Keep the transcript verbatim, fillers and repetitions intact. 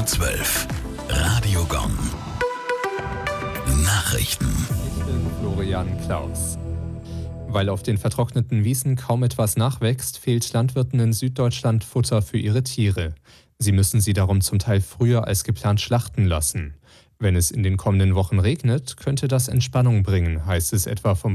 zwölf. Radio Gong. Nachrichten. Ich bin Florian Klaus. Weil auf den vertrockneten Wiesen kaum etwas nachwächst, fehlt Landwirten in Süddeutschland Futter für ihre Tiere. Sie müssen sie darum zum Teil früher als geplant schlachten lassen. Wenn es in den kommenden Wochen regnet, könnte das Entspannung bringen, heißt es etwa vom